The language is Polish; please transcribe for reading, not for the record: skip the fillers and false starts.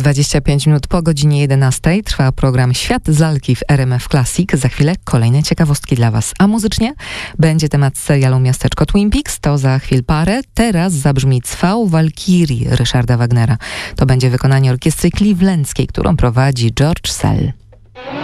25 minut po godzinie 11 trwa program Świat z lalki w RMF Classic. Za chwilę kolejne ciekawostki dla Was. A muzycznie będzie temat serialu Miasteczko Twin Peaks. To za chwil parę. Teraz zabrzmi Cwał Walkirii Ryszarda Wagnera. To będzie wykonanie orkiestry clevelandzkiej, którą prowadzi George Szell.